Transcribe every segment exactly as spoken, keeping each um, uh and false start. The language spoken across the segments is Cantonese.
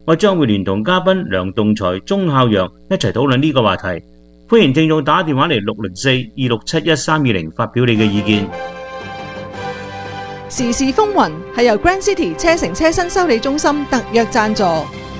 我將會聯同嘉賓梁棟才、鐘孝陽一齊討論呢個話題。歡迎聽眾打電話嚟六零四二六七一三二零發表你嘅意見。 時事風雲係由 Grand City 車城車身修理中心特約贊助。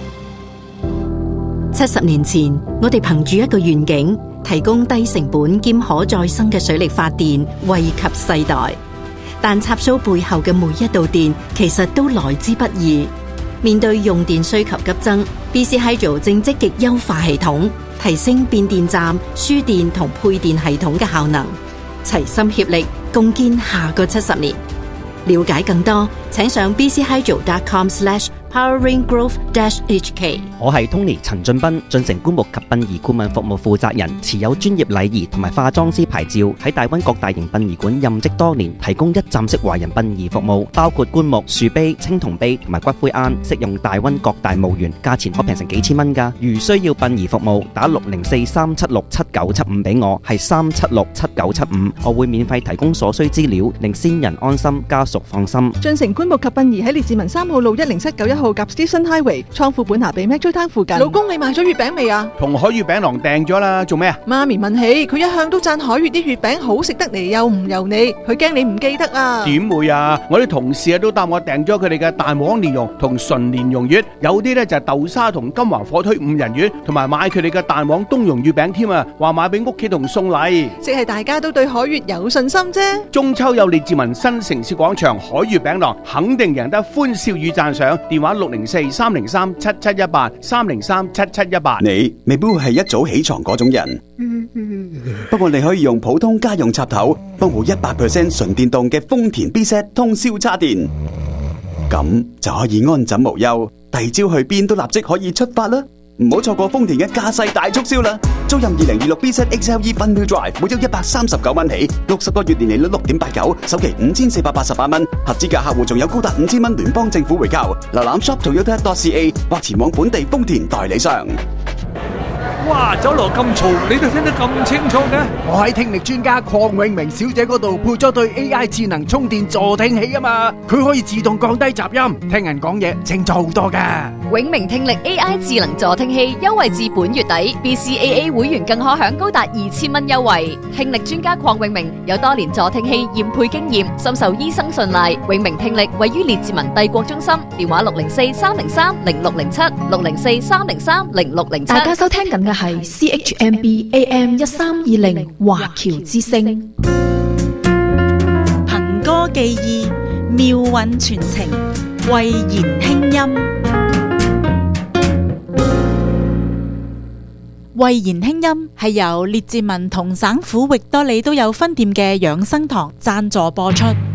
七十年前，我哋憑住一個願景，提供低成本兼可再生嘅水力發電，惠及世代。但插蘇背後嘅每一度電，其實都來之不易。面對用電需求急增 ，B C Hydro 正積極優化系統，提升變電站、輸電同配電系統嘅效能，齊心協力，共建下個七十年。了解更多，請上 b c hydro dot com slash powering growth dash h k。 我係 Tony 陳俊斌，進城棺木及殯儀顧問服務負責人，持有專業禮儀同埋化妝師牌照，喺大溫各大型殯儀館任職多年，提供一站式華人殯儀服務，包括棺木、樹碑、青銅碑同埋骨灰龕，適用大溫各大墓園，價錢可平成幾千蚊㗎。如需要殯儀服務，打六零四三七六七九七五俾我，係三七六七九七五，我會免費提供所需資料，令先人安心，家屬放心。 進城棺木及殯儀喺列治文三號路一零七九一號及 Stephen Highway 倉庫本下比 Metro Town 附近。老公，你買咗月餅未啊？ 同海月餅郎訂咗啦，做咩啊？ 媽咪問起，佢一向都讚海月啲月餅好食得嚟，又唔油膩，佢驚你唔記得啊。 點會啊？我啲同事啊都答我訂咗佢哋嘅蛋黃蓮蓉同純蓮蓉月，有啲咧就係豆沙同金華火腿五仁月，同埋買佢哋嘅蛋黃冬蓉月餅添啊，話買俾屋企同送禮。 即係大家都對海月有信心啫。 中秋有列治文新城市廣場海月餅郎，肯定贏得歡笑與讚賞。電話六零四三零三七七一八三零三七七一八。 你未必會係一早起床嗰種人，不過你可以用普通家用插頭幫補一百 percent 純電動嘅豐田 B Z 通宵叉電，咁就可以安枕無憂，第二朝去邊都立即可以出發啦！唔好錯過豐田嘅駕駛大促銷啦！租任二零二六 B Z X L E Fun Wheel Drive，每周一百三十九蚊起，六十個月年利率六點八九，首期五千四百八十八蚊，合資格客戶仲有高達五千蚊聯邦政府回購。瀏覽 shop toyota dot c a 或前往本地豐田代理商。 哇！酒樓咁嘈，你都聽得咁清楚嘅？ 我喺聽力專家鄺永明小姐嗰度配咗對 A I 智能充電助聽器啊嘛，佢可以自動降低雜音，聽人講嘢清楚好多噶。 永明聽力 A I 智能助聽器優惠至本月底 ，B C A A 會員更可享高達二千蚊優惠。聽力專家鄺永明有多年助聽器驗配經驗，深受醫生信賴。永明聽力位於列治文帝國中心，電話六零四三零三零六零七六零四三零三零六零七。 大家收聽緊嘅係 C H M B A M 一三二零華僑之聲， 憑歌寄意，妙韻傳情，慧言輕音。慧言輕音係由列治文同省府域多利都有分店嘅養生堂贊助播出。